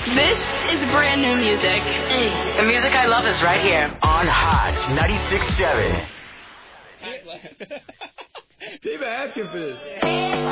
This is brand new music. The music I love is right here on Hot 96.7. They've been asking for this.